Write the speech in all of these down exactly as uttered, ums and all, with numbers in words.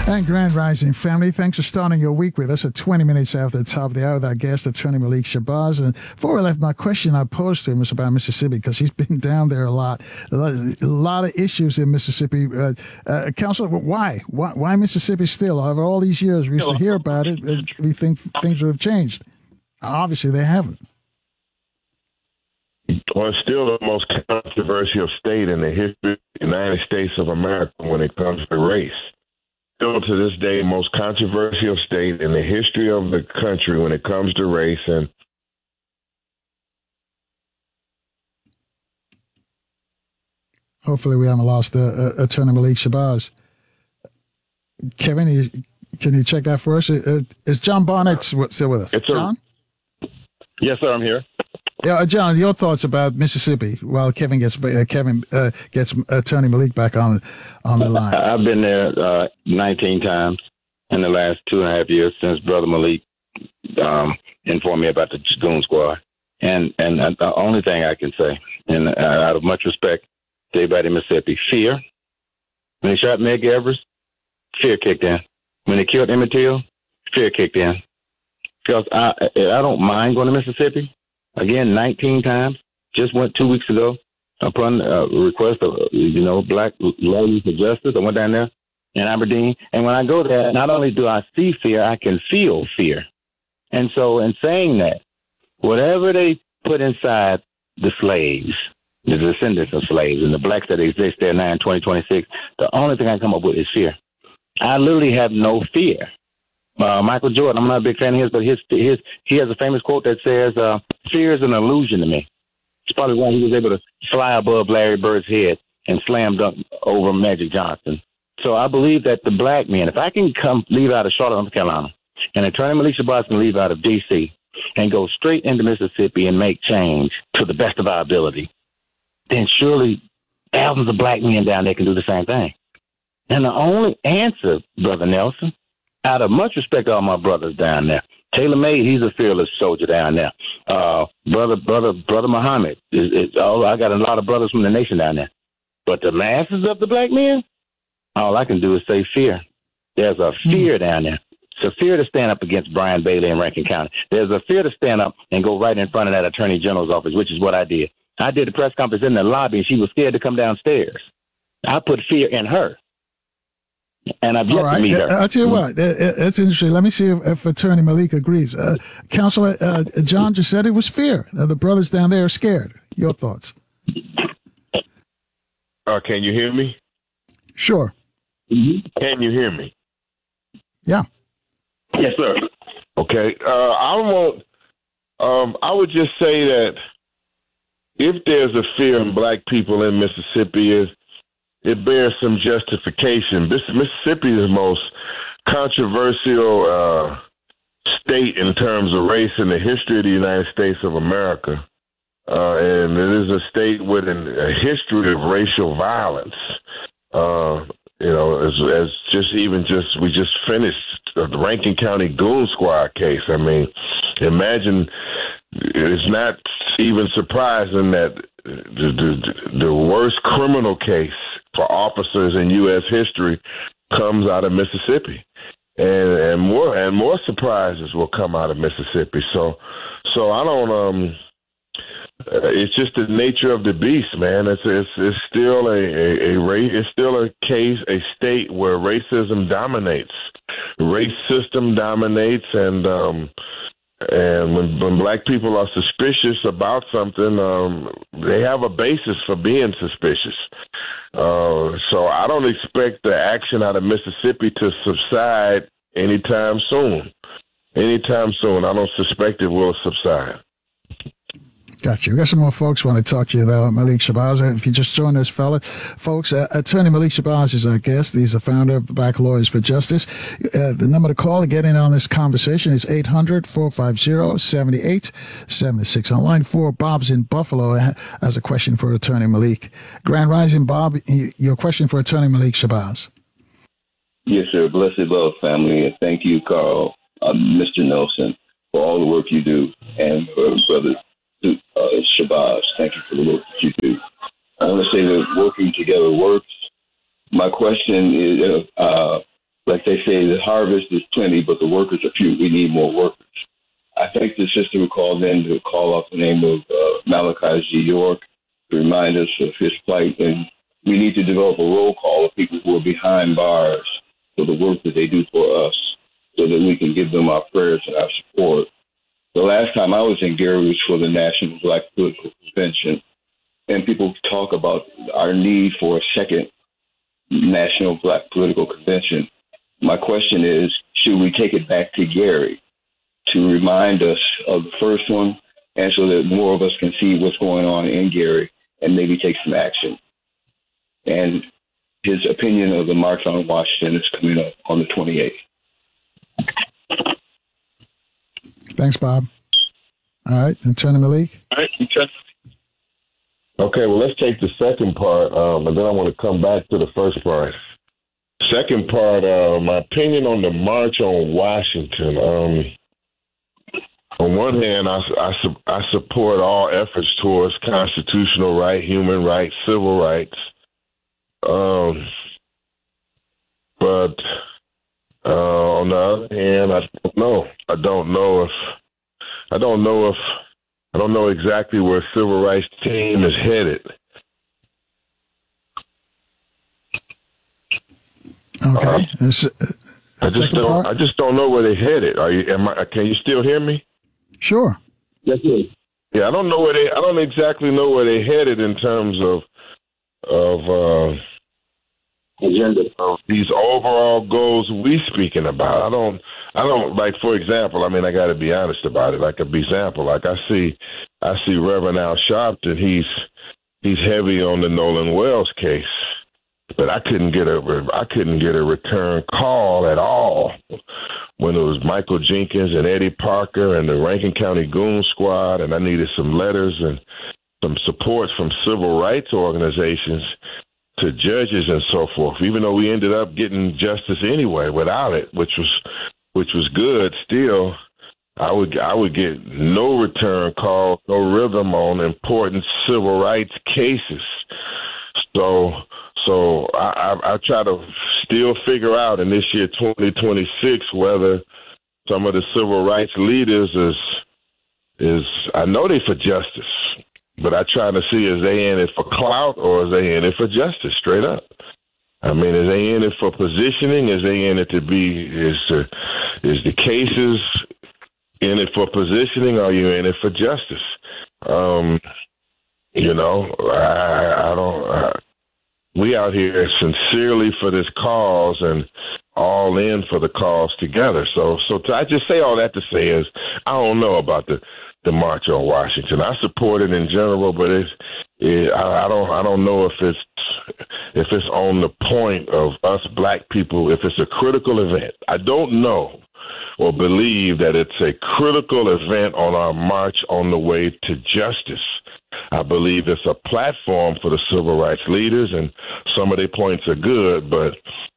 And Grand Rising family, thanks for starting your week with us at twenty minutes after the top of the hour with our guest, Attorney Malik Shabazz. And before I left, my question I posed to him was about Mississippi, because he's been down there a lot. A lot, a lot of issues in Mississippi. Uh, uh, Counselor, why? why? Why Mississippi still? Over all these years, we used to hear about it. We think things would have changed. Obviously, they haven't. Well, it's still the most controversial state in the history of the United States of America when it comes to race. Still to this day, most controversial state in the history of the country when it comes to race. And hopefully we haven't lost uh, uh, Attorney Malik Shabazz. Kevin, you, can you check that for us? Uh, is John Barnett still with us? It's John? A, yes, sir, I'm here. Yeah, uh, John, your thoughts about Mississippi while Kevin gets uh, Kevin uh, gets Attorney Malik back on on the line. I've been there uh, nineteen times in the last two and a half years since Brother Malik um, informed me about the Goon Squad. And and uh, the only thing I can say, and uh, out of much respect to everybody in Mississippi, fear. When they shot Medgar Evers, fear kicked in. When they killed Emmett Till, fear kicked in. Because I I don't mind going to Mississippi. Again, nineteen times. Just went two weeks ago upon uh, request of, you know, black ladies for justice. I went down there in Aberdeen. And when I go there, not only do I see fear, I can feel fear. And so in saying that, whatever they put inside the slaves, the descendants of slaves, and the blacks that exist there now in twenty twenty-six, the only thing I come up with is fear. I literally have no fear. Uh, Michael Jordan, I'm not a big fan of his, but his, his, he has a famous quote that says, uh, fear is an illusion to me. It's probably why he was able to fly above Larry Bird's head and slam dunk over Magic Johnson. So I believe that the black men, if I can come leave out of Charlotte, North Carolina, and Attorney Malik Shabazz can leave out of D C and go straight into Mississippi and make change to the best of our ability, then surely thousands of black men down there can do the same thing. And the only answer, Brother Nelson, out of much respect to all my brothers down there, Taylor Made, he's a fearless soldier down there. Uh, brother, brother, brother Muhammad, is, is, oh, I got a lot of brothers from the nation down there. But the masses of the black men, all I can do is say fear. There's a fear mm. down there. It's a fear to stand up against Brian Bailey in Rankin County. There's a fear to stand up and go right in front of that Attorney General's office, which is what I did. I did the press conference in the lobby, and she was scared to come downstairs. I put fear in her. And I've yet right. to meet her. I'll tell you what, it's interesting. Let me see if, if Attorney Malik agrees. Uh, Counselor uh, John just said it was fear. Uh, the brothers down there are scared. Your thoughts? Uh, can you hear me? Sure. Mm-hmm. Can you hear me? Yeah. Yes, sir. Okay. Uh, I won't. Um, I would just say that if there's a fear in black people in Mississippi, is it bears some justification. Mississippi is the most controversial uh, state in terms of race in the history of the United States of America. Uh, and it is a state with an, a history of racial violence. Uh, you know, as, as just even just, we just finished the Rankin County Goon Squad case. I mean, imagine, it's not even surprising that the, the, the worst criminal case for officers in U S history comes out of Mississippi, and and more and more surprises will come out of Mississippi. So, so I don't. Um, it's just the nature of the beast, man. It's it's it's still a a, a race. It's still a case, a state where racism dominates, race system dominates, and um, and when when black people are suspicious about something, um, they have a basis for being suspicious. Uh, so I don't expect the action out of Mississippi to subside anytime soon. Anytime soon. I don't suspect it will subside. Got you. We got some more folks want to talk to you, though. Malik Shabazz. If you just joined us, fella, folks, uh, Attorney Malik Shabazz is our guest. He's the founder of Black Lawyers for Justice. Uh, the number to call to get in on this conversation is eight hundred, four five zero, seven eight seven six. On line four, Bob's in Buffalo has a question for Attorney Malik. Grand Rising, Bob, your question for Attorney Malik Shabazz. Yes, sir. Blessed love, family. And thank you, Carl, uh, Mister Nelson, for all the work you do, and for Brother Uh, Shabazz, thank you for the work that you do. I want to say that working together works. My question is, uh, like they say, the harvest is plenty, but the workers are few. We need more workers. I think the sister would call then to call out the name of uh, Malachi G. York to remind us of his plight. And we need to develop a roll call of people who are behind bars for the work that they do for us so that we can give them our prayers and our support. The last time I was in Gary was for the National Black Political Convention, and people talk about our need for a second National Black Political Convention. My question is, should we take it back to Gary to remind us of the first one, and so that more of us can see what's going on in Gary and maybe take some action? And his opinion of the March on Washington is coming up on the twenty-eighth. Thanks, Bob. All right, Attorney Malik. All right, okay, well, let's take the second part, um, and then I want to come back to the first part. Second part, uh, my opinion on the March on Washington. Um, on one hand, I, I, I support all efforts towards constitutional right, human rights, civil rights. Um, but uh, on the other hand, I don't know. I don't know if I don't know if I don't know exactly where civil rights team is headed. Okay. Uh, uh, I just don't. Part? I just don't know where they're headed. Are you? Am I? Can you still hear me? Sure. Yes, sir. Yeah, I don't know where they. I don't exactly know where they're headed in terms of of uh, agenda of these overall goals we speaking about. I don't. I don't like. For example, I mean, I got to be honest about it. Like a example, like I see, I see Reverend Al Sharpton. He's he's heavy on the Nolan Wells case. But I couldn't get a I couldn't get a return call at all when it was Michael Jenkins and Eddie Parker and the Rankin County Goon Squad, and I needed some letters and some support from civil rights organizations to judges and so forth. Even though we ended up getting justice anyway without it, which was which was good. Still, I would I would get no return call, no rhythm on important civil rights cases. So. So I, I, I try to still figure out in this year twenty twenty-six whether some of the civil rights leaders is is I know they for justice, but I try to see is they in it for clout or is they in it for justice straight up. I mean, is they in it for positioning? Is they in it to be is the, is the cases in it for positioning? Or are you in it for justice? Um, you know, I, I don't. I, We out here sincerely for this cause and all in for the cause together. So, so to, I just say all that to say is I don't know about the, the March on Washington. I support it in general, but it's it, I, I don't I don't know if it's if it's on the point of us black people. If it's a critical event, I don't know or believe that it's a critical event on our march on the way to justice. I believe it's a platform for the civil rights leaders, and some of their points are good, but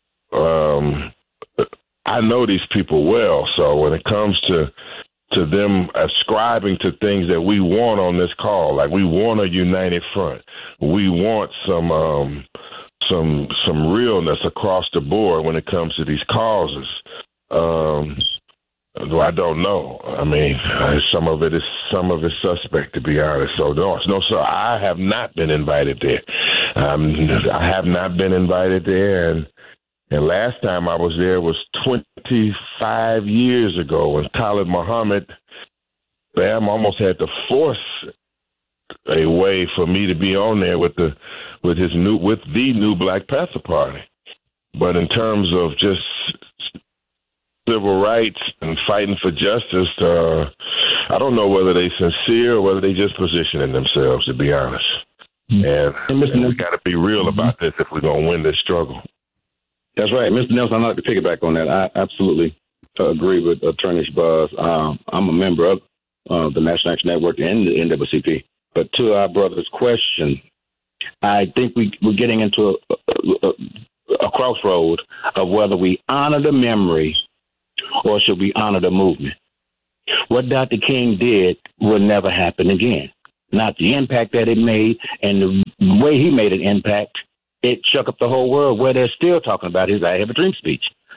um, I know these people well. So when it comes to to them ascribing to things that we want on this call, like we want a united front, we want some um, some some realness across the board when it comes to these causes. Um, I don't know. I mean, some of it is some of it's suspect, to be honest. So no, no, sir. I have not been invited there. Um, I have not been invited there, and and last time I was there was twenty-five years ago when Khalid Muhammad, Bam, almost had to force a way for me to be on there with the with his new with the new Black Panther Party. But in terms of just civil rights and fighting for justice, uh, I don't know whether they sincere or whether they just positioning themselves, to be honest. Mm-hmm. And, and we got to be real about this if we're going to win this struggle. That's right. Mister Nelson, I'd like to piggyback on that. I absolutely uh, agree with Attorney Shabazz. Um, I'm a member of uh, the National Action Network and the N double A C P. But to our brother's question, I think we, we're getting into a, a, a crossroad of whether we honor the memory or should we honor the movement. What Doctor King did will never happen again. Not the impact that it made and the way he made an impact, it shook up the whole world where they're still talking about his I Have a Dream speech.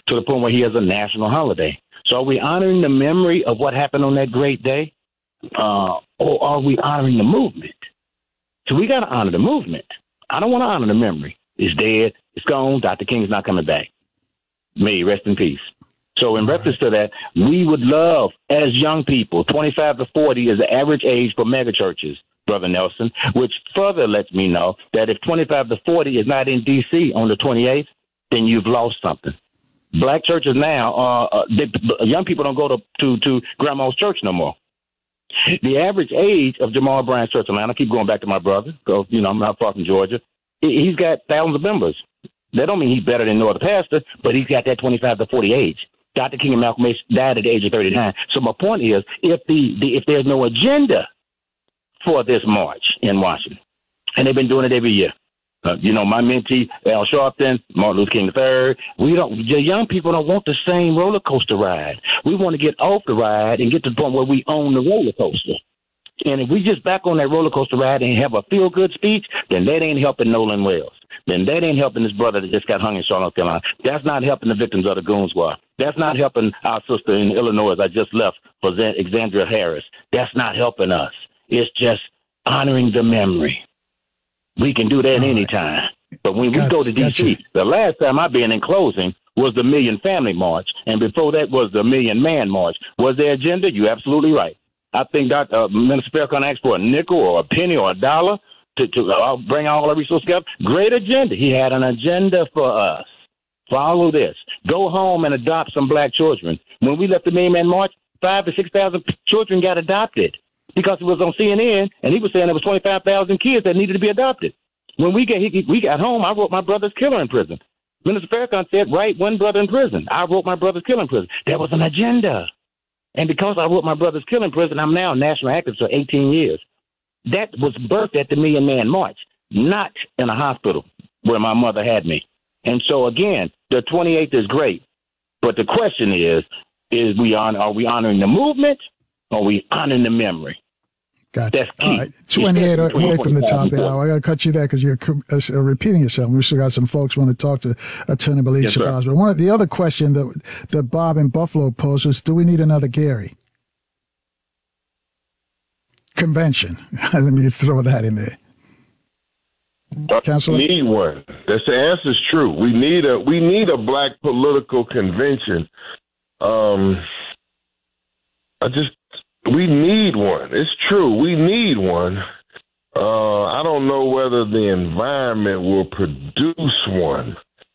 to the point where he has a national holiday. So are we honoring the memory of what happened on that great day? Uh, or are we honoring the movement? So we got to honor the movement. I don't want to honor the memory. It's dead. It's gone. Doctor King's not coming back. May he rest in peace. So in reference to that, we would love, as young people, twenty-five to forty is the average age for megachurches, Brother Nelson, which further lets me know that if twenty-five to forty is not in D C on the twenty-eighth, then you've lost something. Black churches now, uh, uh, they, young people don't go to, to, to grandma's church no more. The average age of Jamal Bryant's church, and I keep going back to my brother, because, you know, I'm not far from Georgia. He's got thousands of members. That don't mean he's better than no other pastor, but he's got that twenty-five to forty age. Doctor King and Malcolm X died at the age of thirty-nine. So my point is, if the, the if there's no agenda for this march in Washington, and they've been doing it every year, uh, you know, my mentee Al Sharpton, Martin Luther King the third, we don't. The young people don't want the same roller coaster ride. We want to get off the ride and get to the point where we own the roller coaster. And if we just back on that roller coaster ride and have a feel good speech, then that ain't helping Nolan Wells. Then that ain't helping this brother that just got hung in Charlotte, North Carolina. That's not helping the victims of the Goon Squad. That's not helping our sister in Illinois I just left for Alexandria Harris. That's not helping us. It's just honoring the memory. We can do that All any right. time. But when got, we go to D C, gotcha. The last time I've been in closing was the Million Family March, and before that was the Million Man March. Was their agenda? You're absolutely right. I think Doctor Uh, Minister Farrakhan asked for a nickel or a penny or a dollar to, to uh, bring all the resources together. Great agenda. He had an agenda for us. Follow this. Go home and adopt some black children. When we left the Million Man March, five to six thousand children got adopted because it was on C N N, and he was saying there was twenty-five thousand kids that needed to be adopted. When we got he, we got home, I wrote my brother's killer in prison. Minister Farrakhan said, "Write one brother in prison." I wrote my brother's killer in prison. There was an agenda. And because I wrote my brother's killer in prison, I'm now a national activist for eighteen years. That was birthed at the Million Man March, not in a hospital where my mother had me. And so, again, the twenty-eighth is great. But the question is, is we on, are we honoring the movement or are we honoring the memory? Gotcha. That's key. All right. twenty-eight away from the top of the hour. I got to cut you there because you're uh, repeating yourself. We still got some folks want to talk to Attorney Malik yes, Shabazz. But one of the other question that, that Bob in Buffalo poses, do we need another Gary? Convention. Let me throw that in there. We need one. That's the answer is true. We need a we need a black political convention. Um, I just we need one. It's true. We need one. Uh, I don't know whether the environment will produce one.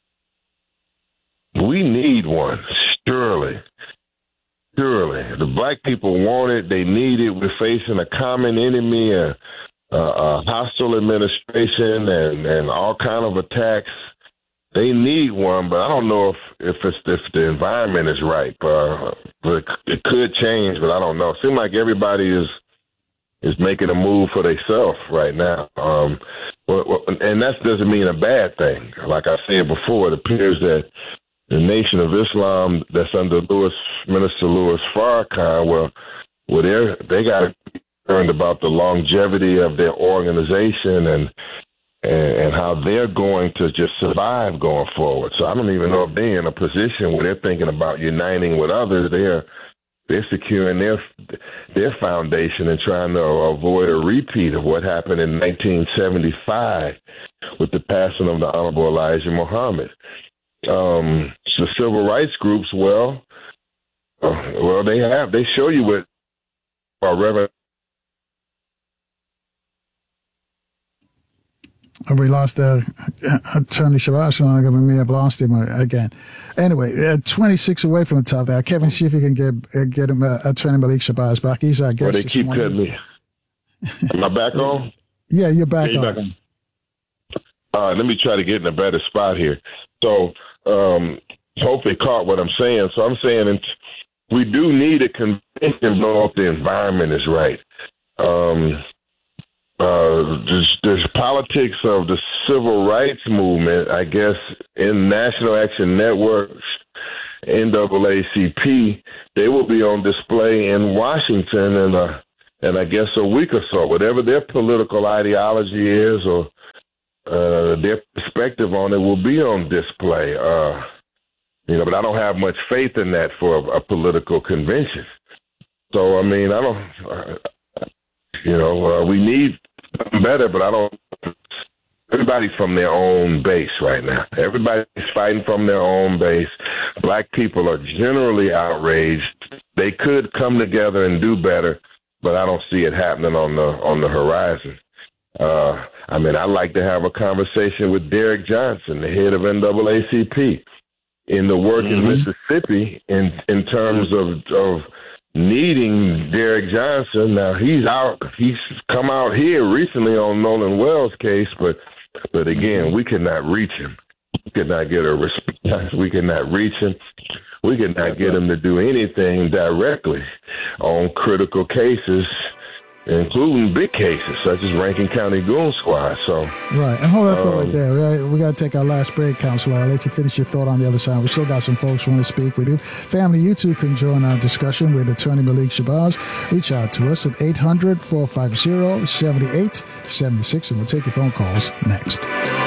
We need one, surely. Surely. The black people want it. They need it. We're facing a common enemy, a, a, a hostile administration, and, and all kind of attacks. They need one, but I don't know if if, it's, if the environment is right. Uh, but it could change, but I don't know. It seems like everybody is is making a move for themselves right now. Um, and that doesn't mean a bad thing. Like I said before, it appears that the Nation of Islam that's under Louis, Minister Louis Farrakhan, well, well they're, they got concerned about the longevity of their organization and, and and how they're going to just survive going forward. So I don't even know if they're in a position where they're thinking about uniting with others. They're they're securing their their foundation and trying to avoid a repeat of what happened in nineteen seventy-five with the passing of the Honorable Elijah Muhammad. Um, the civil rights groups, well, uh, well, they have, they show you what, uh, Reverend. We lost uh, Attorney Shabazz. I may have lost him again. Anyway, uh, twenty-six away from the top there. Kevin, see if you can get uh, get him uh, Attorney Malik Shabazz back. He's our guest. Well, they keep cutting me. Am I back on? Yeah, you're back yeah, you're on. Back on. All right, let me try to get in a better spot here. So, um, hope they caught what I'm saying. So I'm saying we do need a convention if the environment is right. Um, uh, there's, there's politics of the civil rights movement, I guess, in National Action Network, N double A C P. They will be on display in Washington in, a, in I guess, a week or so. Whatever their political ideology is or Uh, their perspective on it will be on display. Uh, You know, but I don't have much faith in that for a, a political convention. So, I mean, I don't, uh, you know, uh, we need something better, but I don't, everybody's from their own base right now. Everybody's fighting from their own base. Black people are generally outraged. They could come together and do better, but I don't see it happening on the on the horizon. Uh, I mean, I'd like to have a conversation with Derek Johnson, the head of N double A C P, in the work mm-hmm. in Mississippi in in terms of of needing Derek Johnson. Now he's out. He's come out here recently on Nolan Wells' case, but but again, we could not reach him. We could not get a response. We could not reach him. We could not get him to do anything directly on critical cases, including big cases such as Rankin County Goon Squad. So right, and hold that thought um, right there. Right? We got to take our last break, Counselor. I'll let you finish your thought on the other side. We still got some folks who want to speak with you. Family, you too can join our discussion with Attorney Malik Shabazz. Reach out to us at eight hundred, four five zero, seven eight seven six, and we'll take your phone calls next.